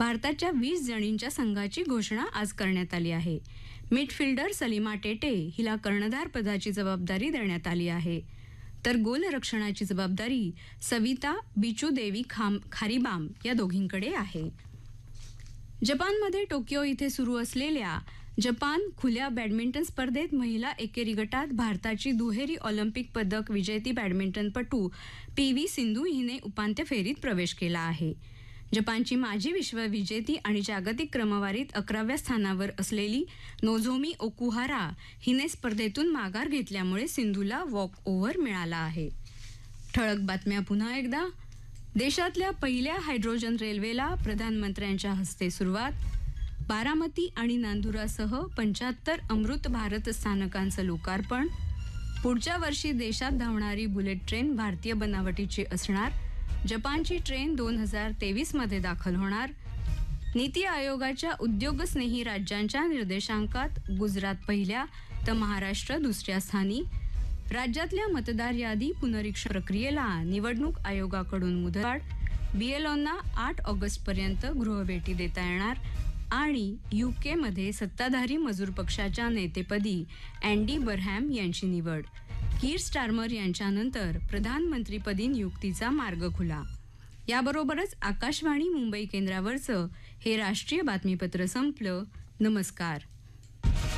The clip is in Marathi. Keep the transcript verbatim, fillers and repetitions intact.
भारताच्या वीस जणींच्या संघाची घोषणा आज करण्यात आली आहे. मिडफिल्डर सलीमा टेटे हिला कर्णधार पदाची जबाबदारी देण्यात आली आहे, तर गोलरक्षणाची जबाबदारी सविता बिचूदेवी खाम खारीबाम या दोघींकडे आहे. जपानमध्ये टोकियो इथे सुरू असलेल्या जपान खुल्या बॅडमिंटन स्पर्धेत महिला एकेरी गटात भारताची दुहेरी ऑलिम्पिक पदक विजेती बॅडमिंटनपटू पी व्ही सिंधू हिने उपांत्य फेरीत प्रवेश केला आहे. जपानची माजी विश्वविजेती आणि जागतिक क्रमवारीत अकराव्या स्थानावर असलेली नोझोमी ओकुहारा हिने स्पर्धेतून माघार घेतल्यामुळे सिंधूला वॉक ओव्हर मिळाला आहे. ठळक बातम्या पुन्हा एकदा. देशातल्या पहिल्या हायड्रोजन रेल्वेला प्रधानमंत्र्यांच्या हस्ते सुरुवात. बारामती आणि नांदुरासह पंच्याहत्तर अमृत भारत स्थानकांचं लोकार्पण. पुढच्या वर्षी देशात धावणारी बुलेट ट्रेन भारतीय बनावटीची असणार. जपानची ट्रेन दोन हजार तेवीसमध्ये दाखल होणार. नीती आयोगाच्या उद्योगस्नेही राज्यांच्या निर्देशांकात गुजरात पहिल्या तर महाराष्ट्र दुसऱ्या स्थानी. राज्यातल्या मतदार यादी पुनरीक्षण प्रक्रियेला निवडणूक आयोगाकडून मुदतवाढ. बीएलओंना आठ ऑगस्टपर्यंत गृहभेटी देता येणार. आणि यूकेमध्ये सत्ताधारी मजूर पक्षाच्या नेतेपदी अँडी बरहॅम यांची निवड. कीर स्टार्मर यांच्यानंतर प्रधानमंत्रीपदी नियुक्तीचा मार्ग खुला. याबरोबरच आकाशवाणी मुंबई केंद्रावरचं हे राष्ट्रीय बातमीपत्र संपलं. नमस्कार.